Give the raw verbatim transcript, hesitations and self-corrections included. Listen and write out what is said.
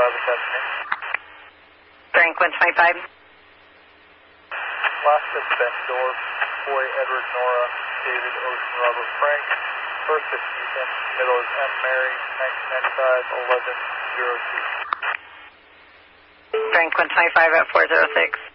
twenty-five this afternoon. Franklin twenty-five. Last is Ben Dorf, Boy, Edward, Nora, David, Ocean, Robert, Frank. First is Ethan, middle is M. Mary, nineteen ninety-five, eleven oh two. Franklin twenty-five at four oh six.